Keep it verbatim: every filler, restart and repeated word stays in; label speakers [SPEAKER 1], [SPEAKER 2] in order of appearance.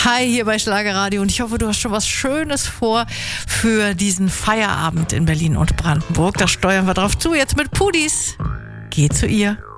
[SPEAKER 1] Hi, hier bei Schlagerradio und ich hoffe, du hast schon was Schönes vor für diesen Feierabend in Berlin und Brandenburg. Da steuern wir drauf zu. Jetzt mit Pudis. Geh zu ihr.